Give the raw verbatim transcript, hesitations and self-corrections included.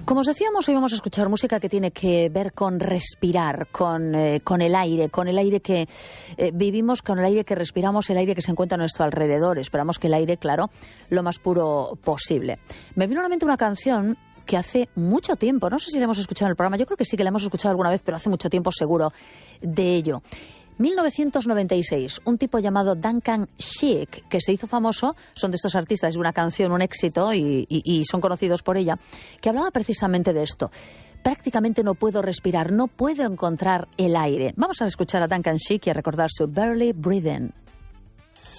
Como os decíamos, hoy vamos a escuchar música que tiene que ver con respirar, con, eh, con el aire, con el aire que eh, vivimos, con el aire que respiramos, el aire que se encuentra a nuestro alrededor. Esperamos que el aire, claro, lo más puro posible. Me vino a la mente una canción que hace mucho tiempo, no sé si la hemos escuchado en el programa, yo creo que sí que la hemos escuchado alguna vez, pero hace mucho tiempo seguro de ello. mil novecientos noventa y seis, un tipo llamado Duncan Sheik, que se hizo famoso, son de estos artistas de una canción, un éxito, y, y, y son conocidos por ella, que hablaba precisamente de esto. Prácticamente no puedo respirar, no puedo encontrar el aire. Vamos a escuchar a Duncan Sheik y a recordar su Barely Breathing.